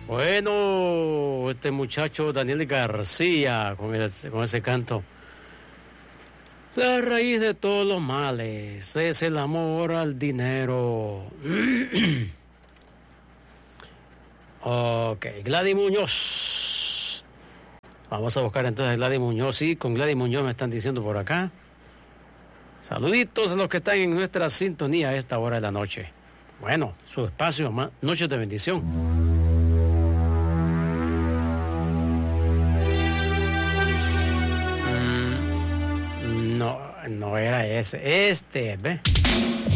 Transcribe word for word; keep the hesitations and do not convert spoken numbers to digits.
Bueno, este muchacho Daniel García con, el, con ese canto. La raíz de todos los males es el amor al dinero. Ok, Gladys Muñoz. Vamos a buscar entonces a Gladys Muñoz. Sí, con Gladys Muñoz me están diciendo por acá. Saluditos a los que están en nuestra sintonía a esta hora de la noche. Bueno, su espacio, Noches de Bendición. Mm, no, no era ese. Este, ¿ve?